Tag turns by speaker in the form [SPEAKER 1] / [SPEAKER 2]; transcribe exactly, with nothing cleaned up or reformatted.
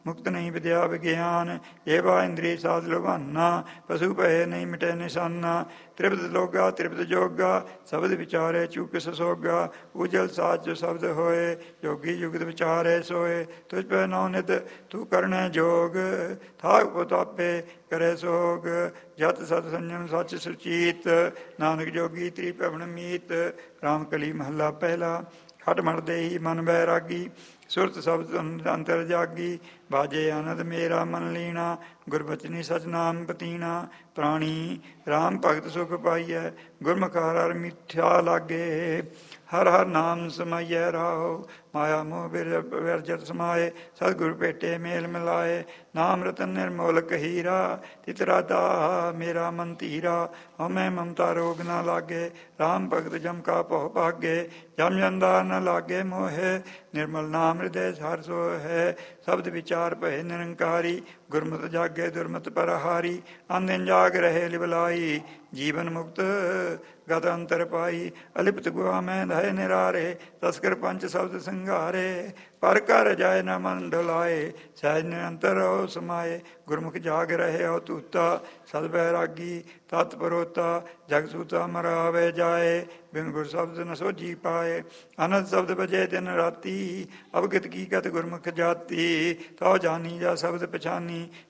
[SPEAKER 1] ਮੁਕਤ ਨਹੀਂ ਵਿਦਿਆ ਵਿਗਿਆਨ, ਏਵਾ ਇੰਦਰੀ ਸਾਧ ਲੁਭਾਨਾ, ਪਸ਼ੂ ਭਏ ਨਹੀਂ ਮਿਟੇ ਨਿਸ਼ਾਨਾ। ਤ੍ਰਿਪਤ ਲੋਗਾ ਤ੍ਰਿਪਤ ਜੋਗਾ, ਸ਼ਬਦ ਵਿਚਾਰੇ ਚੂਕ ਸੋਗਾ। ਉਜਲ ਸਾਚ ਜੋ ਸ਼ਬਦ ਹੋਏ, ਜੋਗੀ ਜੁਗਤ ਵਿਚਾਰੇ ਸੋਏ। ਤੁਝ ਪੈ ਨੌ ਨਿਤ ਤੂੰ ਕਰਨੇ ਜੋਗ, ਥਾਕ ਪੁਤਾਪੇ ਕਰੇ ਸੋਗ। ਜਤ ਸਤ ਸੰਜਮ ਸੱਚ ਸੁਚੀਤ, ਨਾਨਕ ਜੋਗੀ ਤ੍ਰੀ ਭਵਨ ਮੀਤ। ਰਾਮ ਕਲੀ ਮਹੱਲਾ ਪਹਿਲਾ। ਖਟ ਮਟ ਦੇਹੀ ਮਨ ਬੈਰਾਗੀ, ਸੁਰਤ ਸ਼ਬਦ ਅੰਤਰ ਜਾਗੀ। ਬਾਜੇ ਆਨੰਦ ਮੇਰਾ ਮਨ ਲੀਣਾ, ਗੁਰਬਚਨੀ ਸਚ ਨਾਮ ਪਤੀਣਾ। ਪ੍ਰਾਣੀ ਰਾਮ ਭਗਤ ਸੁਖ ਪਾਈਐ, ਗੁਰਮੁਖ ਹਰਿ ਹਰਿ ਮਿੱਠਾ ਲਾਗੇ। ਹਰ ਹਰ ਨਾਮ ਸਮਾਈਐ ਰਾਹੋ, ਮਾਇਆ ਮੋਹ ਵਿਰਜਤ ਸਮਾਏ। ਸਤਿਗੁਰ ਭੇਟੇ ਮੇਲ ਮਿਲਾਏ, ਨਾਮ ਰਤਨ ਨਿਰਮੋਲਕ ਹੀਰਾ। ਤਿਤ ਰਾਧਾ ਮੇਰਾ ਮਨ ਧੀਰਾ, ਹਉਮੈ ਮਮਤਾ ਰੋਗ ਨਾ ਲਾਗੇ। ਰਾਮ ਭਗਤ ਜਮ ਕਾ ਭਉ ਭਾਗੇ, ਜਮ ਜੰਦਾ ਨ ਲਾਗੇ ਮੋਹੇ। ਨਿਰਮਲ ਨਾਮ ਹਿਰਦੈ ਹਰਿ ਸੋਹੈ, ਸ਼ਬਦ ਵਿਚਾਰ ਭਏ ਨਿਰੰਕਾਰੀ। ਗੁਰਮਤਿ ਜਾਗੇ ਦੁਰਮਤਿ ਪਰਹਾਰੀ, ਅੰਧਿਨ ਜਾਗ ਰਹੇ ਲਿਵਲਾਈ। ਜੀਵਨ ਮੁਕਤ ਗਤ ਅੰਤਰ ਪਾਈ, ਅਲਿਪਤ ਗੁਆ ਮੈਂ ਧੈ ਨਿਰਾਰੇ। ਤਸਕਰ ਪੰਚ ਸ਼ਬਦ ਸੰਘਾਰੇ, ਪਰ ਕਰ ਜਾਏ ਨ ਮਨ ਢਲਾਏ। ਸਹਿਜ ਨਿਰੰਤਰ ਹੋ ਸਮਾਏ, ਗੁਰਮੁਖ ਜਾਗ ਰਹੇ ਹੋ ਤੂਤਾ। ਸਦ ਬੈਰਾਗੀ ਤਤ ਪਰੋਤਾ, ਜਗ ਸੂਤਾ ਮਰਾਵੇ ਜਾਏ। ਬਿਨ ਗੁਰ ਸ਼ਬਦ ਨ ਸੋਝੀ ਪਾਏ, ਅਨੰਦ ਸ਼ਬਦ ਬਜੇ ਦਿਨ ਰਾਤੀ। ਅਵਗਤ ਕੀ ਗਤ ਗੁਰਮੁਖ ਜਾਤੀ, ਤਉ ਜਾਨੀ ਜਾ ਸ਼ਬਦ ਪਛਾਨੀ।